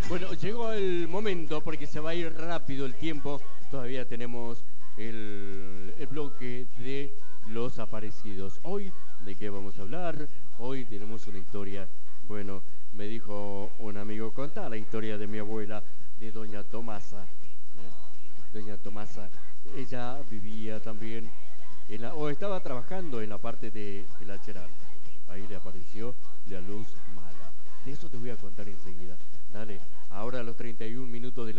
Bueno, llegó el momento porque se va a ir rápido el tiempo. Todavía tenemos el bloque de los aparecidos. Hoy, ¿de qué vamos a hablar? Hoy tenemos una historia. Bueno, me dijo un amigo, contá la historia de mi abuela, de Doña Tomasa. Doña Tomasa, ella vivía también, o estaba trabajando en la parte de El Acheral. Ahí le apareció la luz mala. De eso te voy a contar enseguida. Dale, ahora a los 31 minutos de